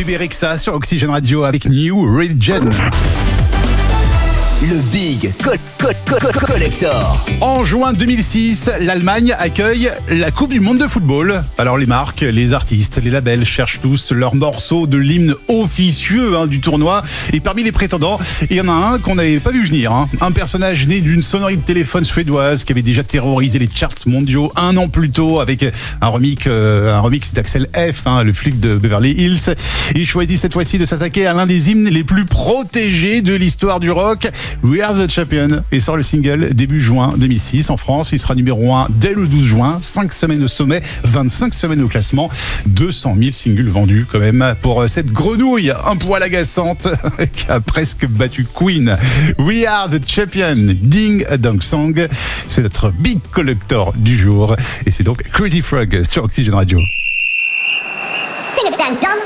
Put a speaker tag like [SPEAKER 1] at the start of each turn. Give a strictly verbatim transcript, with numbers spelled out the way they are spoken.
[SPEAKER 1] Bébé Rexha sur Oxygène Radio avec New Religion.
[SPEAKER 2] Le Big Co- Co- Co- Co- Collector.
[SPEAKER 1] En juin deux mille six, l'Allemagne accueille la Coupe du Monde de football. Alors les marques, les artistes, les labels cherchent tous leurs morceaux de l'hymne officieux hein, du tournoi. Et parmi les prétendants, il y en a un qu'on n'avait pas vu venir. Hein. Un personnage né d'une sonnerie de téléphone suédoise qui avait déjà terrorisé les charts mondiaux un an plus tôt avec un remix, euh, un remix d'Axel F, hein, le flic de Beverly Hills. Il choisit cette fois-ci de s'attaquer à l'un des hymnes les plus protégés de l'histoire du rock. We Are the Champion et sort le single début juin deux mille six en France. Il sera numéro un dès le douze juin. cinq semaines au sommet, vingt-cinq semaines au classement. deux cent mille singles vendus quand même pour cette grenouille un poil agaçante qui a presque battu Queen. We Are the Champion, Ding a Dong Song. C'est notre Big Collector du jour. Et c'est donc Crazy Frog sur Oxygène Radio.